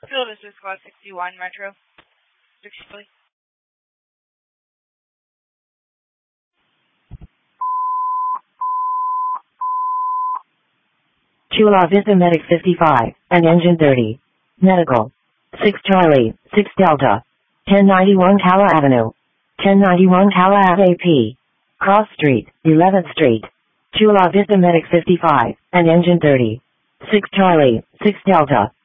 Field is Squad 61, Metro. 60. Chula Vista Medic 55, and Engine 30. Medical. 6 Charlie, 6 Delta. 1091 Cala Avenue. 1091 Cala Ave AP. Cross Street, 11th Street. Chula Vista Medic 55, and Engine 30. 6 Charlie, 6 Delta.